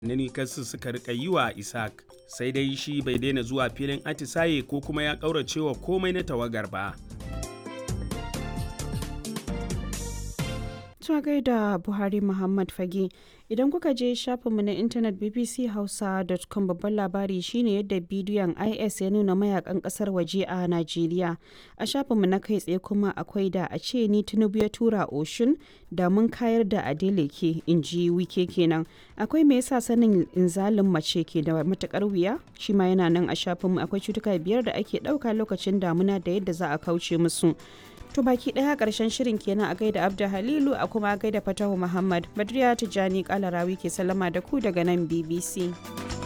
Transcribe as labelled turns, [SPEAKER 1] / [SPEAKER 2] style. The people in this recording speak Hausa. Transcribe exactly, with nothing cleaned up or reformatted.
[SPEAKER 1] na Newcastle suka rika yi wa Isak, sai dai shi bai daina zuwa filin atisaye ko kuma ya ƙauracewa komai na tawagar ba.
[SPEAKER 2] Ta gaida Buhari Muhammad Fage. Idan kuka je shafinmu na intanet b b c hausa dot com, babban labari shine yadda bidiyon I S ya nuna mayakan kasar waje a Najeriya. A shafinmu na kai tsaye kuma akwai da a ce ni Tinubu ya tura Oshun da mun kayar da Adeleke, in ji Wike kenan. Akwai me yasa sanin inzalin mace ke da matukar wuya? Shi ma yana nan a shafinmu. Akwai cutuka biyar da ake ɗauka lokacin damuna da yadda za a kauce musu. To baki daya karshen shirin kenan a gaida Abda Halilu a kuma gaida Fatahu Muhammad. Badriya Tijjani Kalarawi ke sallama da ku daga nan B B C.